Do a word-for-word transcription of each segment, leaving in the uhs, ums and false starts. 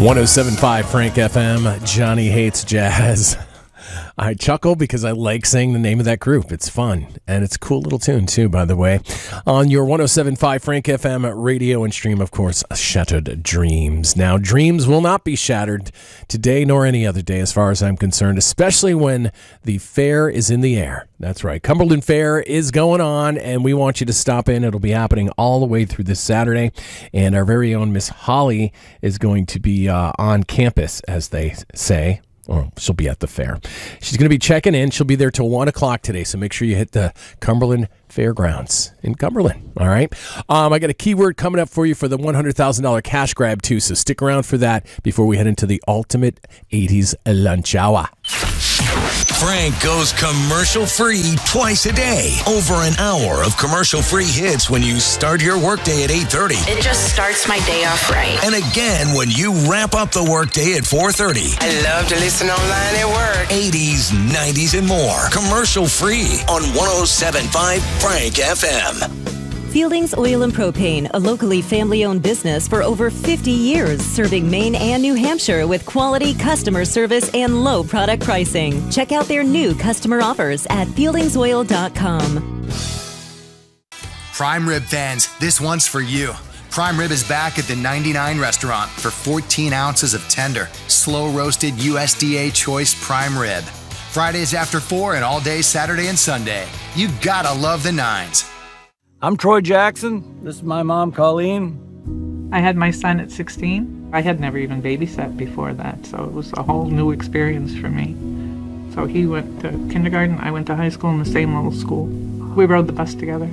one oh seven point five Frank F M, Johnny Hates Jazz. I chuckle because I like saying the name of that group. It's fun, and it's a cool little tune, too, by the way. On your one oh seven point five Frank F M radio and stream, of course, Shattered Dreams. Now, dreams will not be shattered today nor any other day as far as I'm concerned, especially when the fair is in the air. That's right. Cumberland Fair is going on, and we want you to stop in. It'll be happening all the way through this Saturday, and our very own Miss Holly is going to be uh, on campus, as they say. Or she'll be at the fair. She's going to be checking in. She'll be there till one o'clock today, so make sure you hit the Cumberland Fairgrounds in Cumberland, all right? Um, I got a keyword coming up for you for the one hundred thousand dollars cash grab, too, so stick around for that before we head into the ultimate eighties lunch hour. Frank goes commercial-free twice a day. Over an hour of commercial-free hits when you start your workday at eight thirty. It just starts my day off right. And again when you wrap up the workday at four thirty. I love to listen online at work. eighties, nineties, and more. Commercial-free on one oh seven point five Frank F M. Fieldings Oil and Propane, a locally family-owned business for over fifty years, serving Maine and New Hampshire with quality customer service and low product pricing. Check out their new customer offers at fieldings oil dot com. Prime Rib fans, this one's for you. Prime Rib is back at the ninety-nine restaurant for fourteen ounces of tender, slow-roasted U S D A choice prime rib. Fridays after four and all day Saturday and Sunday. You gotta love the nines. I'm Troy Jackson. This is my mom, Colleen. I had my son at sixteen. I had never even babysat before that, so it was a whole new experience for me. So he went to kindergarten, I went to high school in the same little school. We rode the bus together.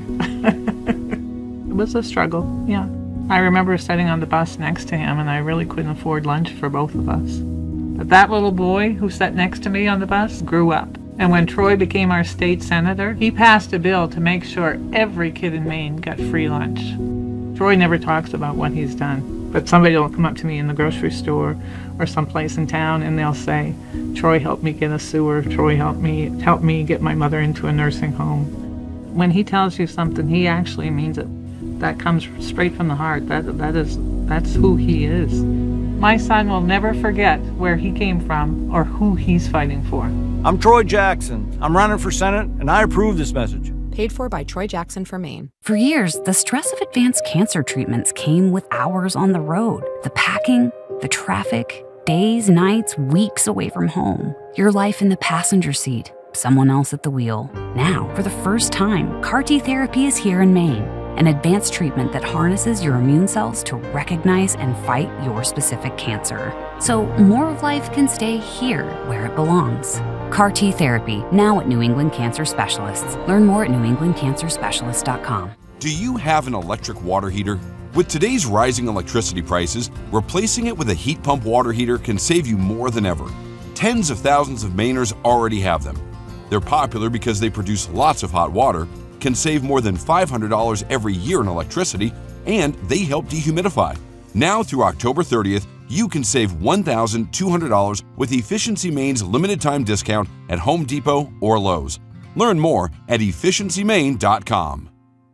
It was a struggle, yeah. I remember sitting on the bus next to him, and I really couldn't afford lunch for both of us. But that little boy who sat next to me on the bus grew up. And when Troy became our state senator, he passed a bill to make sure every kid in Maine got free lunch. Troy never talks about what he's done, but somebody will come up to me in the grocery store or someplace in town and they'll say, Troy helped me get a sewer, Troy helped me help me get my mother into a nursing home. When he tells you something, he actually means it. That comes straight from the heart. That that is that's who he is. My son will never forget where he came from or who he's fighting for. I'm Troy Jackson. I'm running for Senate, and I approve this message. Paid for by Troy Jackson for Maine. For years, the stress of advanced cancer treatments came with hours on the road. The packing, the traffic, days, nights, weeks away from home. Your life in the passenger seat, someone else at the wheel. Now, for the first time, C A R T therapy is here in Maine. An advanced treatment that harnesses your immune cells to recognize and fight your specific cancer. So more of life can stay here where it belongs. C A R T therapy, now at New England Cancer Specialists. Learn more at new england cancer specialists dot com. Do you have an electric water heater? With today's rising electricity prices, replacing it with a heat pump water heater can save you more than ever. Tens of thousands of Mainers already have them. They're popular because they produce lots of hot water, can save more than five hundred dollars every year in electricity, and they help dehumidify. Now through October thirtieth, you can save one thousand two hundred dollars with Efficiency Maine's limited time discount at Home Depot or Lowe's. Learn more at efficiency maine dot com.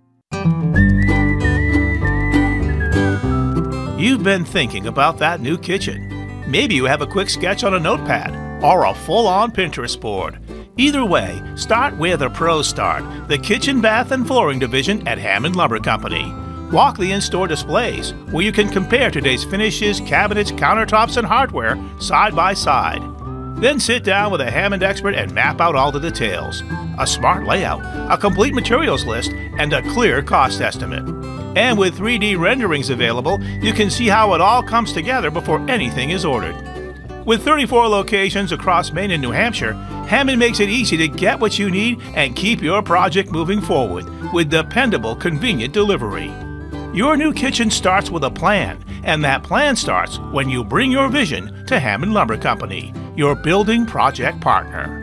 You've been thinking about that new kitchen. Maybe you have a quick sketch on a notepad or a full-on Pinterest board. Either way, start where the pros start, the kitchen, bath, and flooring division at Hammond Lumber Company. Walk the in-store displays, where you can compare today's finishes, cabinets, countertops, and hardware side by side. Then sit down with a Hammond expert and map out all the details. A smart layout, a complete materials list, and a clear cost estimate. And with three D renderings available, you can see how it all comes together before anything is ordered. With thirty-four locations across Maine and New Hampshire, Hammond makes it easy to get what you need and keep your project moving forward with dependable, convenient delivery. Your new kitchen starts with a plan, and that plan starts when you bring your vision to Hammond Lumber Company, your building project partner.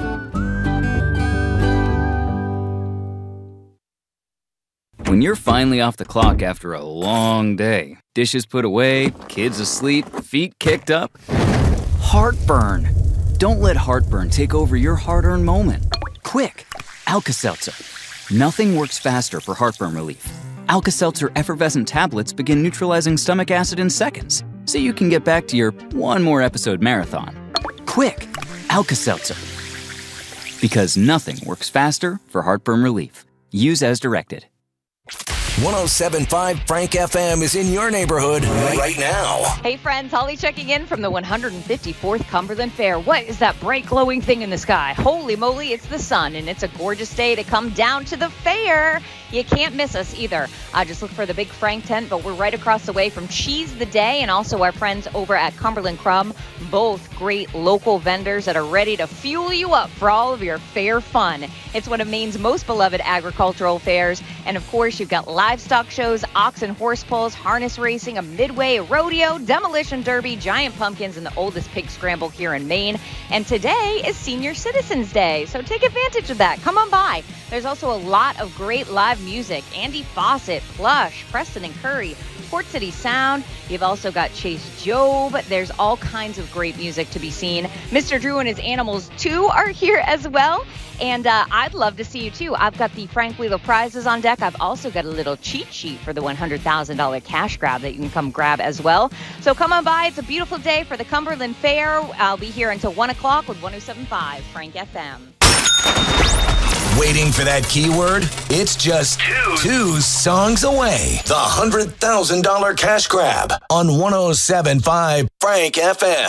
When you're finally off the clock after a long day, dishes put away, kids asleep, feet kicked up, heartburn. Don't let heartburn take over your hard-earned moment. Quick, Alka-Seltzer. Nothing works faster for heartburn relief. Alka-Seltzer effervescent tablets begin neutralizing stomach acid in seconds. so you can get back to your one more episode marathon. Quick, Alka-Seltzer. Because nothing works faster for heartburn relief. Use as directed. one oh seven point five Frank F M is in your neighborhood right now. Hey friends, Holly checking in from the one hundred fifty-fourth Cumberland Fair. What is that bright glowing thing in the sky? Holy moly, it's the sun, and it's a gorgeous day to come down to the fair. You can't miss us either. Uh, just look for the big Frank tent, but we're right across the way from Cheese the Day and also our friends over at Cumberland Crumb. Both great local vendors that are ready to fuel you up for all of your fair fun. It's one of Maine's most beloved agricultural fairs. And of course, you've got livestock shows, ox and horse pulls, harness racing, a midway, a rodeo, demolition derby, giant pumpkins, and the oldest pig scramble here in Maine. And today is Senior Citizens Day, so take advantage of that. Come on by. There's also a lot of great live music. Andy Fawcett, Plush, Preston and Curry, Port City Sound. You've also got Chase Job. There's all kinds of great music to be seen. Mister Drew and his animals, too, are here as well. And uh, I'd love to see you, too. I've got the Frank Wheeler prizes on deck. I've also got a little cheat sheet for the one hundred thousand dollars cash grab that you can come grab as well. So come on by. It's a beautiful day for the Cumberland Fair. I'll be here until one o'clock with one oh seven point five Frank F M. Waiting for that keyword? It's just two, two songs away. The one hundred thousand dollars cash grab on one oh seven point five Frank F M.